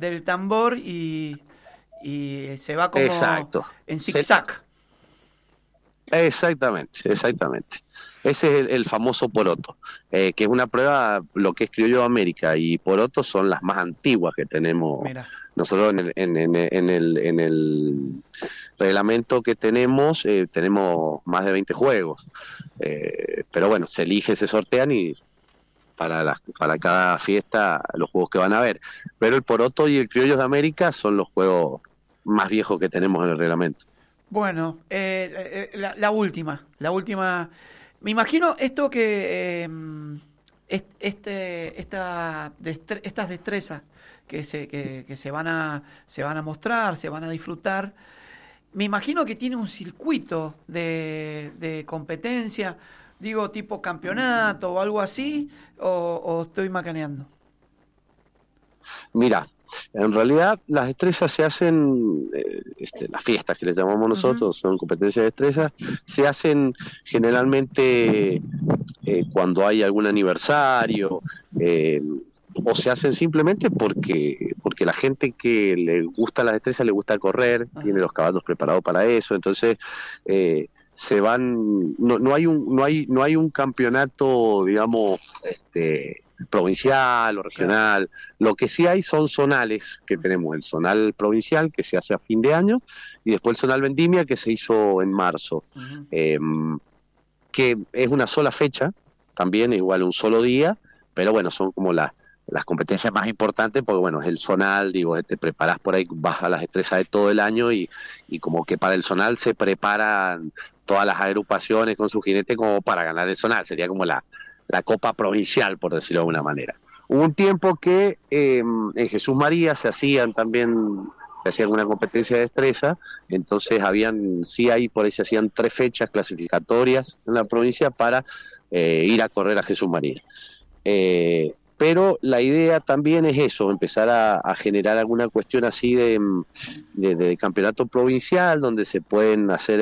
del tambor y se va como Exacto. en zigzag. Exactamente. Ese es el famoso poroto, que es una prueba, lo que es criollo de América y poroto son las más antiguas que tenemos Mira, nosotros en el reglamento que tenemos. Tenemos más de 20 juegos, pero bueno, se elige, se sortean y para cada fiesta los juegos que van a haber. Pero el poroto y el criollo de América son los juegos más viejos que tenemos en el reglamento. bueno, la última. Me imagino esto que estas destrezas que se van a mostrar, se van a disfrutar. Me imagino que tiene un circuito de competencia, digo, tipo campeonato o algo así, o estoy macaneando. Mira, en realidad las destrezas se hacen, las fiestas que le llamamos Ujú. nosotros, son competencias de destrezas, se hacen generalmente cuando hay algún aniversario, o se hacen simplemente porque la gente que le gusta las destrezas le gusta correr, tiene Ajá. los caballos preparados para eso. Entonces se van, no hay un campeonato, digamos, provincial o Claro. regional. Lo que sí hay son zonales, que tenemos el zonal provincial que se hace a fin de año y después el zonal vendimia que se hizo en marzo, Ujú. eh, que es una sola fecha, también igual un solo día, pero bueno, son como las competencias más importantes, porque bueno, es el zonal, digo, te preparas por ahí, vas a las destrezas de todo el año y como que para el zonal se preparan todas las agrupaciones con su jinete como para ganar el zonal, sería como la copa provincial, por decirlo de alguna manera. Hubo un tiempo que en Jesús María se hacía alguna competencia de destreza, entonces sí ahí por ahí se hacían 3 fechas clasificatorias en la provincia para ir a correr a Jesús María. Pero la idea también es eso, empezar a generar alguna cuestión así de campeonato provincial, donde se pueden hacer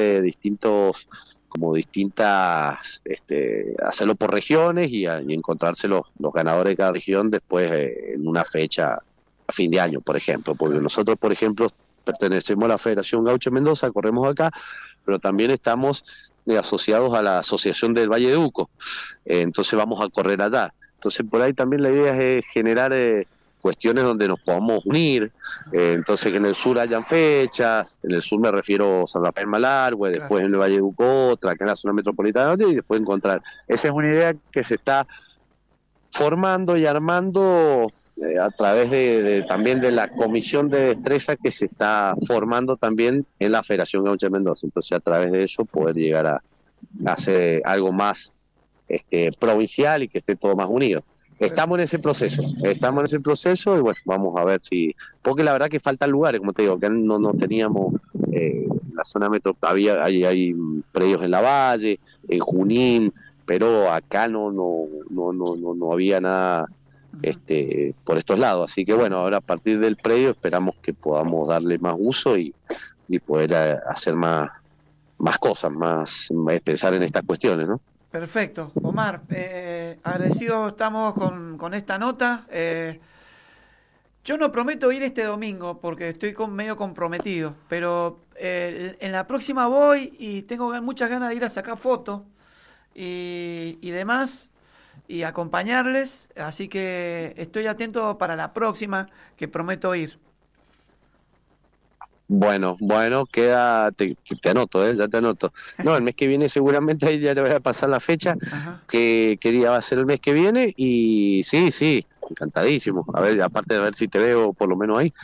hacerlo por regiones y encontrarse los ganadores de cada región después en una fecha a fin de año, por ejemplo. Porque Claro. nosotros, por ejemplo, pertenecemos a la Federación Gaucho Mendoza, corremos acá, pero también estamos asociados a la Asociación del Valle de Uco. Entonces vamos a correr allá. Entonces por ahí también la idea es generar cuestiones donde nos podamos unir. Entonces que en el sur hayan fechas, en el sur me refiero a San Rafael Malargüe, Claro. después en el Valle de Uco otra, acá en la zona metropolitana y después encontrar. Esa es una idea que se está formando y armando a través también de la comisión de destreza que se está formando también en la Federación Gaucha de Mendoza. Entonces a través de eso poder llegar a hacer algo más provincial y que esté todo más unido. Estamos en ese proceso y bueno, vamos a ver porque la verdad que faltan lugares, como te digo, que no teníamos la zona metro, hay predios en la Valle, en Junín, pero acá no había nada Ujú. por estos lados, así que bueno, ahora a partir del predio esperamos que podamos darle más uso y poder hacer más cosas, pensar en estas cuestiones, ¿no? Perfecto. Omar, agradecidos estamos con esta nota. Yo no prometo ir este domingo porque estoy medio comprometido, pero en la próxima voy y tengo muchas ganas de ir a sacar fotos y demás y acompañarles, así que estoy atento para la próxima que prometo ir. Bueno, te anoto, ya te anoto. No, el mes que viene seguramente ahí ya le voy a pasar la fecha, Ajá. qué día va a ser el mes que viene, y sí, encantadísimo. A ver, aparte de ver si te veo por lo menos ahí.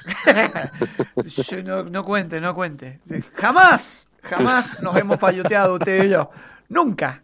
No cuente, no cuente. Jamás nos hemos falloteado usted y yo. Nunca.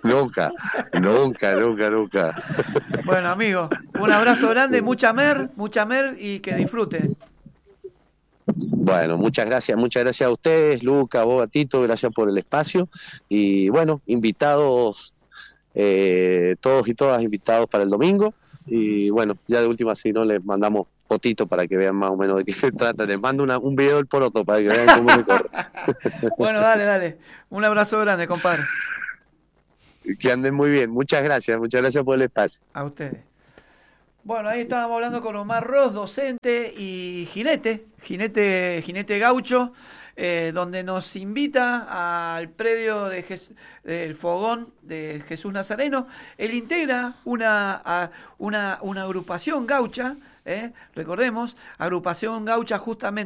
Nunca. Bueno, amigo, un abrazo grande, mucha mer y que disfrute. Bueno, muchas gracias a ustedes, Luca, vos, a Tito, gracias por el espacio, y bueno, invitados, todos y todas invitados para el domingo. Ujú. Y bueno, ya de última, si no, les mandamos fotito para que vean más o menos de qué se trata. Les mando un video del poroto para que vean cómo se corre. Bueno, dale. Un abrazo grande, compadre. Que anden muy bien. Muchas gracias por el espacio. A ustedes. Bueno, ahí estábamos hablando con Omar Ross, docente y jinete gaucho, donde nos invita al predio del Fogón de Jesús Nazareno. Él integra una agrupación gaucha, recordemos, agrupación gaucha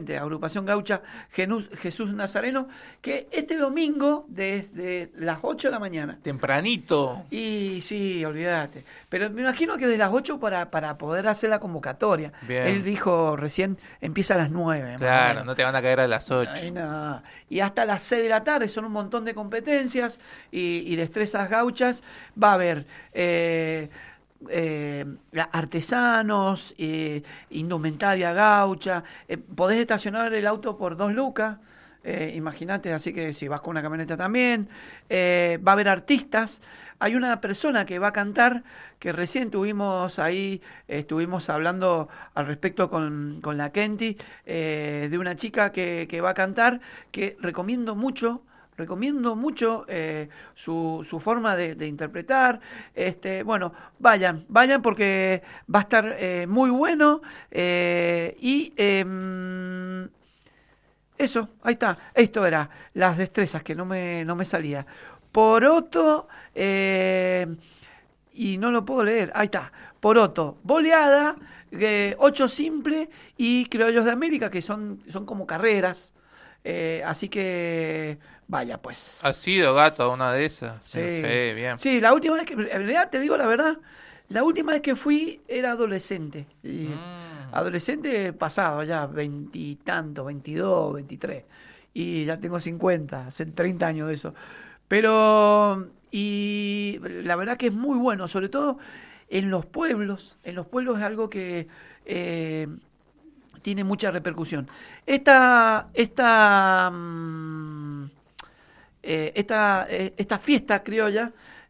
Jesús Nazareno, que este domingo desde las 8 de la mañana. Tempranito. Y sí, olvídate. Pero me imagino que de las 8 para poder hacer la convocatoria. Bien. Él dijo recién, empieza a las 9. Claro, no te van a caer a las 8. Ay, no. Y hasta las 6 de la tarde son un montón de competencias y destrezas gauchas. Va a haber artesanos, indumentaria gaucha. Podés estacionar el auto por 2 lucas. Imagínate, así que si vas con una camioneta también. Va a haber artistas. Hay una persona que va a cantar, que recién estuvimos hablando al respecto con la Kenty, de una chica que va a cantar, que recomiendo mucho su forma de interpretar. Bueno, vayan porque va a estar muy bueno. Eso, ahí está. Esto era las destrezas, que no me salía. Poroto, y no lo puedo leer. Ahí está. Poroto, boleada, 8 simple y criollos de América, que son como carreras. Así que vaya, pues. ¿Has sido gato a una de esas? Sí, bien. Sí, la última vez que, en realidad te digo la verdad, la última vez que fui era adolescente. Adolescente pasado ya, 20 y tanto, 22, 23. Y ya tengo 50, hace 30 años de eso. Pero, y la verdad que es muy bueno, sobre todo en los pueblos. En los pueblos es algo que tiene mucha repercusión. Esta fiesta criolla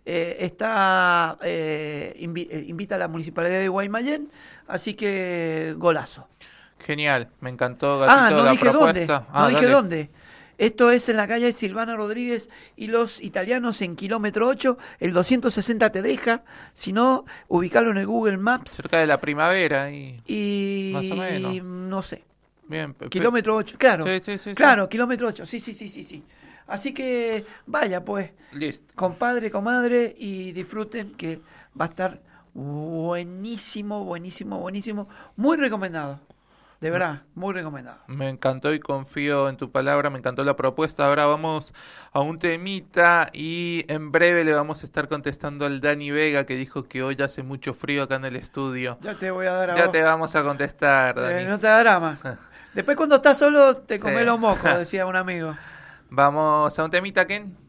invita a la Municipalidad de Guaymallén, así que golazo. Genial, me encantó, Gatito, no la dije propuesta. dónde, no dije dale. dónde. Esto es en la calle Silvana Rodríguez y los italianos en kilómetro 8, el 260 te deja, si no, ubicarlo en el Google Maps. Cerca de la primavera y más o menos. No sé. Bien, Kilómetro 8, claro. Sí. Claro, kilómetro 8, sí. Así que vaya pues, Listo. compadre, comadre, y disfruten que va a estar buenísimo, muy recomendado. De verdad, muy recomendado. Me encantó y confío en tu palabra, me encantó la propuesta. Ahora vamos a un temita y en breve le vamos a estar contestando al Dani Vega, que dijo que hoy hace mucho frío acá en el estudio. Ya te voy a dar a Ya vos. te vamos a contestar, Dani. No te da drama. Después cuando estás solo te Sí. comés los mocos, decía un amigo. Vamos a un temita, Ken.